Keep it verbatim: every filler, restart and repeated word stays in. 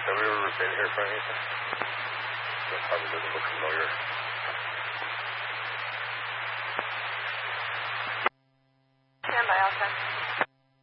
Have we ever been here for anything? That probably doesn't look familiar.